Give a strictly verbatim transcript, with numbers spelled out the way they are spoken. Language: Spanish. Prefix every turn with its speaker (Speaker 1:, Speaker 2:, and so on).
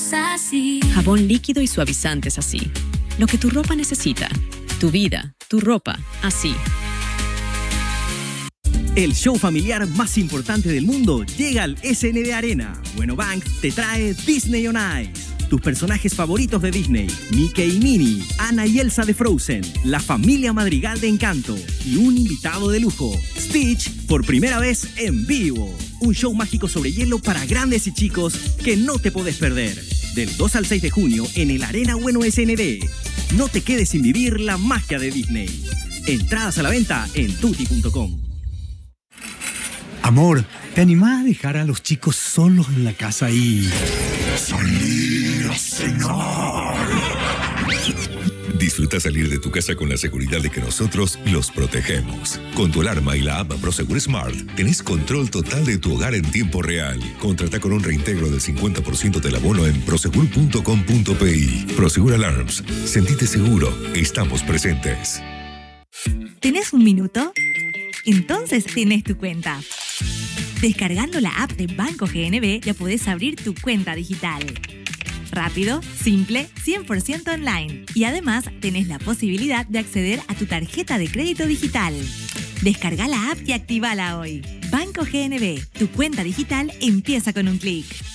Speaker 1: somos así.
Speaker 2: Jabón líquido y suavizantes así. Lo que tu ropa necesita. Tu vida, tu ropa, así.
Speaker 3: El show familiar más importante del mundo llega al S N D Arena. Bueno Bank te trae Disney on Ice. Tus personajes favoritos de Disney, Mickey y Minnie, Anna y Elsa de Frozen, la familia Madrigal de Encanto y un invitado de lujo, Stitch, por primera vez en vivo. Un show mágico sobre hielo para grandes y chicos que no te podés perder. Del dos al seis de junio en el Arena Bueno S N D. No te quedes sin vivir la magia de Disney. Entradas a la venta en tutti punto com.
Speaker 4: Amor, ¿te animás a dejar a los chicos solos en la casa y...
Speaker 5: salir a cenar? Disfruta salir de tu casa con la seguridad de que nosotros los protegemos. Con tu alarma y la app Prosegur Smart, tenés control total de tu hogar en tiempo real. Contrata con un reintegro del cincuenta por ciento del abono en prosegur punto com punto pi. Prosegur Alarms. Sentite seguro. Estamos presentes.
Speaker 6: ¿Tenés un minuto? Entonces tenés tu cuenta. Descargando la app de Banco G N B ya podés abrir tu cuenta digital. Rápido, simple, cien por ciento online. Y además tenés la posibilidad de acceder a tu tarjeta de crédito digital. Descarga la app y actívala hoy. Banco G N B, tu cuenta digital empieza con un clic.